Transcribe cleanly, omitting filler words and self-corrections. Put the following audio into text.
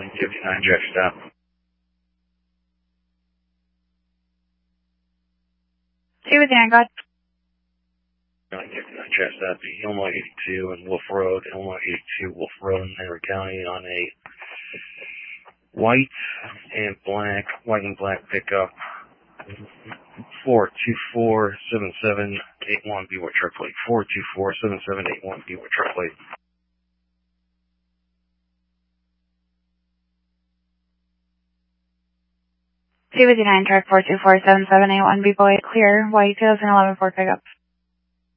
59 jet stop. 259, got 59 jet stop, Illinois 82 and Wolf Road, Illinois 82, Wolf Road in Henry County on a white and black pickup. 424-7781 BY truck plate. 424-7781 BY truck plate. 259, track 424-7781, B-Boy, clear, white 2011 Ford pickup.